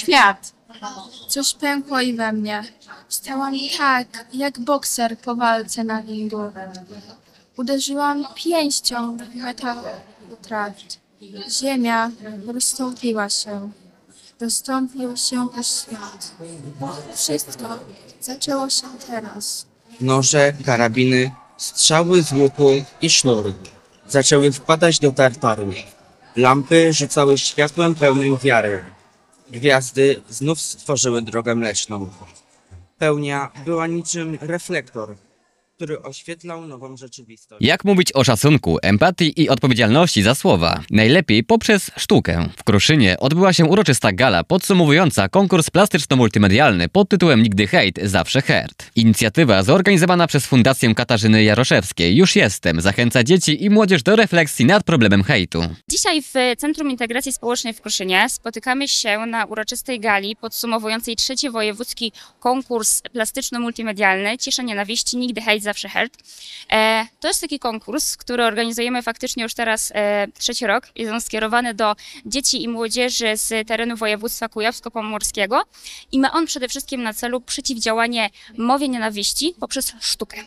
Świat. Coś pękło i we mnie. Stałam tak, jak bokser po walce na ringu. Uderzyłam pięścią w metalowy trakt. Ziemia rozstąpiła się. Rozstąpił się też świat. Wszystko zaczęło się teraz. Noże, karabiny, strzały z łuku i sznury zaczęły wpadać do tartaru. Lampy rzucały światłem pełnym wiary. Gwiazdy znów stworzyły drogę mleczną. Pełnia była niczym reflektor, który oświetlał nową rzeczywistość. Jak mówić o szacunku, empatii i odpowiedzialności za słowa? Najlepiej poprzez sztukę. W Kruszynie odbyła się uroczysta gala podsumowująca konkurs plastyczno-multimedialny pod tytułem Nigdy hejt, zawsze hert. Inicjatywa zorganizowana przez Fundację Katarzyny Jaroszewskiej Już Jestem zachęca dzieci i młodzież do refleksji nad problemem hejtu. Dzisiaj w Centrum Integracji Społecznej w Kruszynie spotykamy się na uroczystej gali podsumowującej 3. wojewódzki konkurs plastyczno-multimedialny Cisza Nienawiści, Nigdy hejt, zawsze hert. To jest taki konkurs, który organizujemy faktycznie już teraz 3. rok. Jest on skierowany do dzieci i młodzieży z terenu województwa kujawsko-pomorskiego i ma on przede wszystkim na celu przeciwdziałanie mowie nienawiści poprzez sztukę.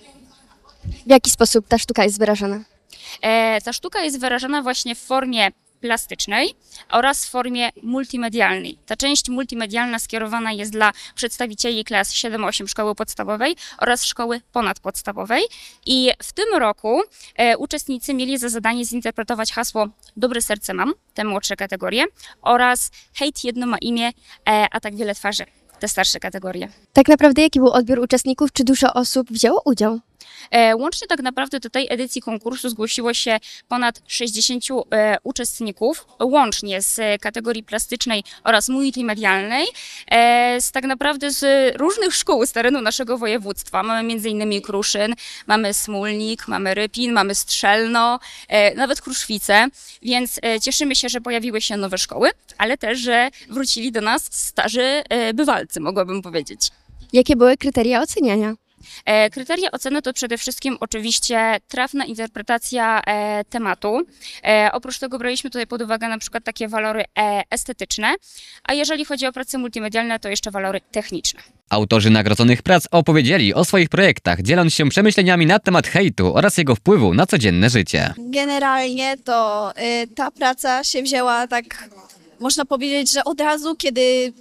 W jaki sposób ta sztuka jest wyrażana? Ta sztuka jest wyrażana właśnie w formie plastycznej oraz w formie multimedialnej. Ta część multimedialna skierowana jest dla przedstawicieli klas 7-8 szkoły podstawowej oraz szkoły ponadpodstawowej i w tym roku uczestnicy mieli za zadanie zinterpretować hasło Dobre serce mam, te młodsze kategorie, oraz Hejt jedno ma imię, a tak wiele twarzy, te starsze kategorie. Tak naprawdę jaki był odbiór uczestników? Czy dużo osób wzięło udział? Łącznie tak naprawdę do tej edycji konkursu zgłosiło się ponad 60 uczestników, łącznie z kategorii plastycznej oraz multimedialnej, tak naprawdę z różnych szkół z terenu naszego województwa. Mamy m.in. Kruszyn, mamy Smólnik, mamy Rypin, mamy Strzelno, nawet Kruszwice, więc cieszymy się, że pojawiły się nowe szkoły, ale też, że wrócili do nas starzy bywalcy, mogłabym powiedzieć. Jakie były kryteria oceniania? Kryteria oceny to przede wszystkim oczywiście trafna interpretacja tematu. Oprócz tego braliśmy tutaj pod uwagę na przykład takie walory estetyczne, a jeżeli chodzi o prace multimedialne, to jeszcze walory techniczne. Autorzy nagrodzonych prac opowiedzieli o swoich projektach, dzieląc się przemyśleniami na temat hejtu oraz jego wpływu na codzienne życie. Generalnie to ta praca się wzięła tak, można powiedzieć, że od razu, kiedy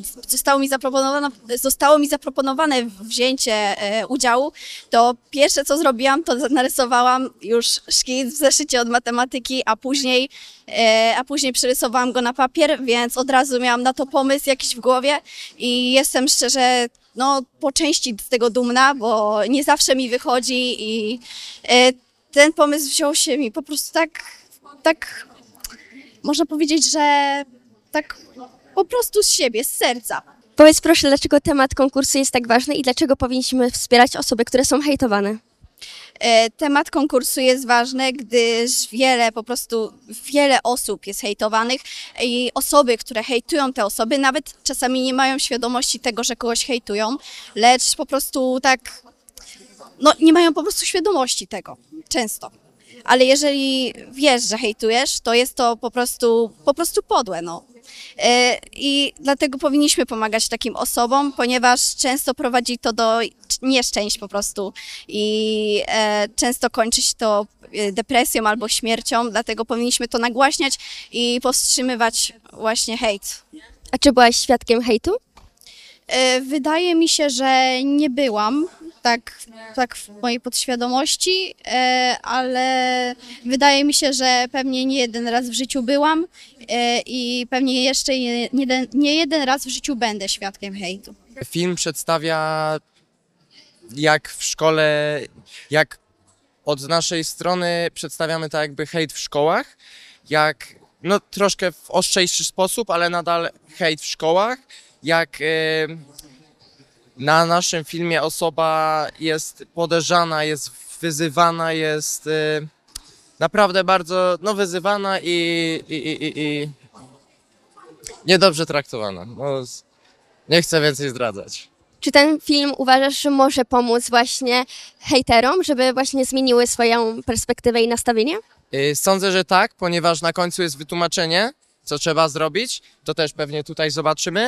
zostało mi zaproponowane wzięcie udziału, to pierwsze co zrobiłam, to narysowałam już szkic w zeszycie od matematyki, a później przerysowałam go na papier, więc od razu miałam na to pomysł jakiś w głowie i jestem szczerze po części z tego dumna, bo nie zawsze mi wychodzi i ten pomysł wziął się mi po prostu tak można powiedzieć, że tak po prostu z siebie, z serca. Powiedz proszę, dlaczego temat konkursu jest tak ważny i dlaczego powinniśmy wspierać osoby, które są hejtowane? Temat konkursu jest ważny, gdyż wiele osób jest hejtowanych i osoby, które hejtują te osoby, nawet czasami nie mają świadomości tego, że kogoś hejtują, lecz po prostu nie mają po prostu świadomości tego, często. Ale jeżeli wiesz, że hejtujesz, to jest to po prostu podłe, I dlatego powinniśmy pomagać takim osobom, ponieważ często prowadzi to do nieszczęść po prostu i często kończy się to depresją albo śmiercią, dlatego powinniśmy to nagłaśniać i powstrzymywać właśnie hejt. A czy byłaś świadkiem hejtu? Wydaje mi się, że nie byłam tak w mojej podświadomości, ale wydaje mi się, że pewnie nie jeden raz w życiu byłam i pewnie jeszcze nie jeden raz w życiu będę świadkiem hejtu. Film przedstawia jak w szkole, jak od naszej strony przedstawiamy tak jakby hejt w szkołach, jak troszkę w ostrzejszy sposób, ale nadal hejt w szkołach, jak na naszym filmie osoba jest podejrzana, jest wyzywana, jest naprawdę bardzo wyzywana i niedobrze traktowana. Nie chcę więcej zdradzać. Czy ten film uważasz, że może pomóc właśnie hejterom, żeby właśnie zmieniły swoją perspektywę i nastawienie? Sądzę, że tak, ponieważ na końcu jest wytłumaczenie, co trzeba zrobić. To też pewnie tutaj zobaczymy.